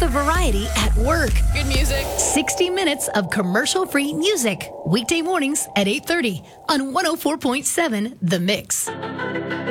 of variety at work. Good music. 60 minutes of commercial-free music. Weekday mornings at 8:30 on 104.7 The Mix.